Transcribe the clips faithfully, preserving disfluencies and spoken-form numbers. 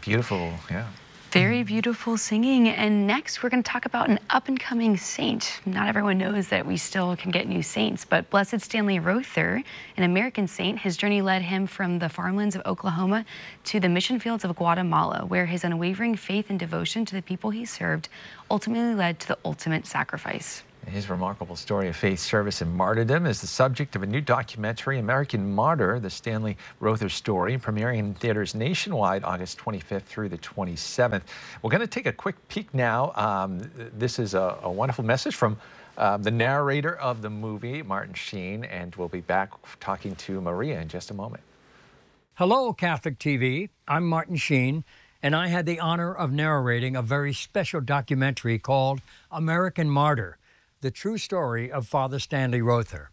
Beautiful, yeah. Very beautiful singing. And next, we're going to talk about an up-and-coming saint. Not everyone knows that we still can get new saints, but Blessed Stanley Rother, an American saint, his journey led him from the farmlands of Oklahoma to the mission fields of Guatemala, where his unwavering faith and devotion to the people he served ultimately led to the ultimate sacrifice. His remarkable story of faith, service, and martyrdom is the subject of a new documentary, American Martyr, the Stanley Rother story, premiering in theaters nationwide August twenty-fifth through the twenty-seventh. We're going to take a quick peek now. Um, this is a, a wonderful message from uh, the narrator of the movie, Martin Sheen, and we'll be back talking to Maria in just a moment. Hello, Catholic T V. I'm Martin Sheen, and I had the honor of narrating a very special documentary called American Martyr, the true story of Father Stanley Rother.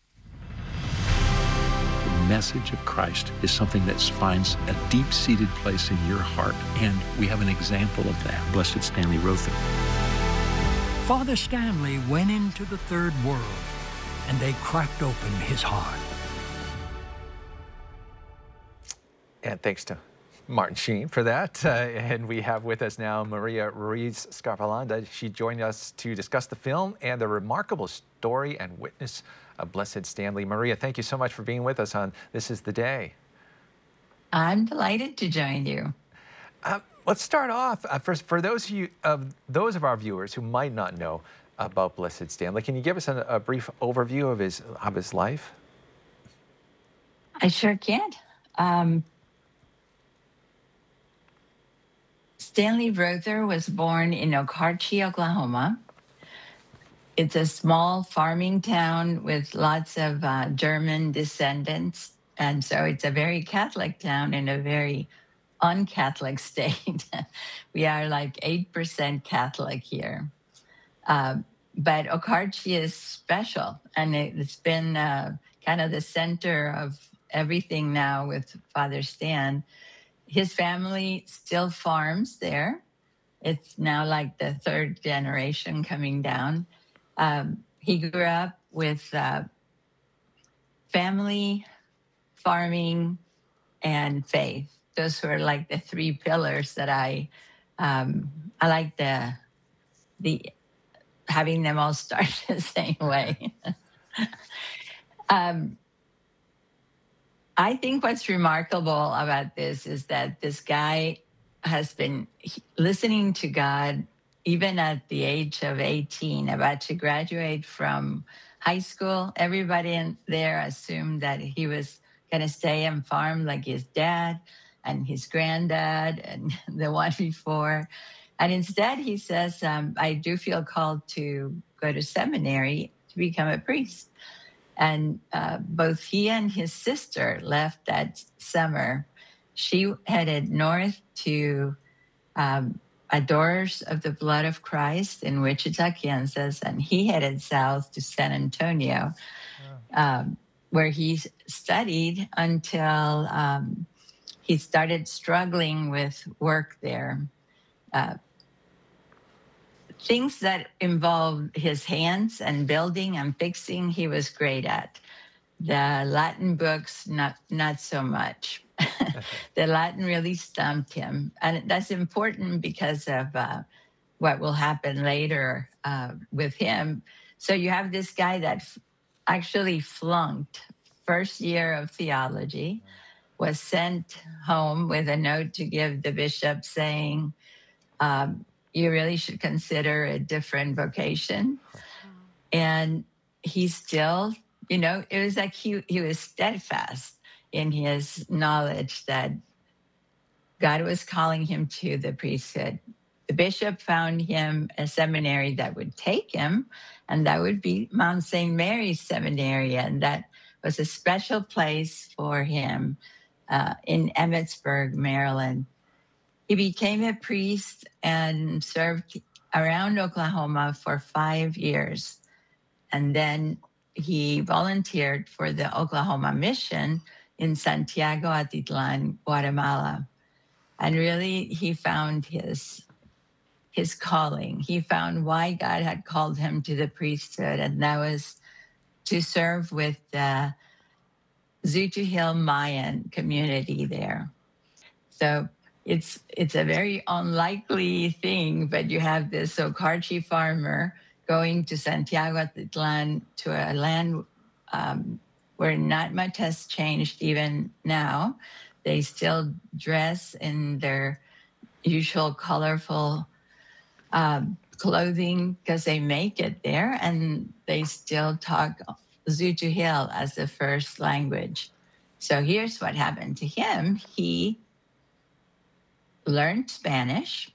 The message of Christ is something that finds a deep-seated place in your heart, and we have an example of that, Blessed Stanley Rother. Father Stanley went into the third world, and they cracked open his heart. And thanks to Martin Sheen for that. Uh, and we have with us now Maria Ruiz Scarpalanda. She joined us to discuss the film and the remarkable story and witness of Blessed Stanley. Maria, thank you so much for being with us on This Is the Day. I'm delighted to join you. Uh, let's start off. Uh, first, for those of, you, uh, those of our viewers who might not know about Blessed Stanley, can you give us a, a brief overview of his, of his life? I sure can. Um, Stanley Rother was born in Okarche, Oklahoma. It's a small farming town with lots of uh, German descendants. And so it's a very Catholic town in a very un-Catholic state. We are like eight percent Catholic here. Uh, but Okarche is special, and it, it's been uh, kind of the center of everything now with Father Stan. His family still farms there. It's now like the third generation coming down. Um, he grew up with uh, family, farming, and faith. Those were like the three pillars that I um, I like the the having them all start the same way. um, I think what's remarkable about this is that this guy has been listening to God even at the age of eighteen, about to graduate from high school. Everybody in there assumed that he was going to stay and farm like his dad and his granddad and the one before. And instead, he says, um, I do feel called to go to seminary to become a priest. And uh, both he and his sister left that summer. She headed north to um, Adorers of the Blood of Christ in Wichita, Kansas, and he headed south to San Antonio, yeah. um, where he studied until um, he started struggling with work there. Uh, things that involved his hands and building and fixing, he was great at. The Latin books, not not so much. The Latin really stumped him. And that's important because of uh, what will happen later uh, with him. So you have this guy that f- actually flunked first year of theology, was sent home with a note to give the bishop saying, um, you really should consider a different vocation. And he still, you know, it was like he, he was steadfast in his knowledge that God was calling him to the priesthood. The bishop found him a seminary that would take him, and that would be Mount Saint Mary's Seminary. And that was a special place for him uh, in Emmitsburg, Maryland. He became a priest and served around Oklahoma for five years. And then he volunteered for the Oklahoma mission in Santiago Atitlan, Guatemala. And really, he found his, his calling. He found why God had called him to the priesthood, and that was to serve with the Zutu Hill Mayan community there. So it's it's a very unlikely thing, but you have this Socarchi farmer going to Santiago Atitlan, to a land um, where not much has changed even now. They still dress in their usual colorful um, clothing because they make it there, and they still talk Zutuhil as the first language. So here's what happened to him. He learned Spanish,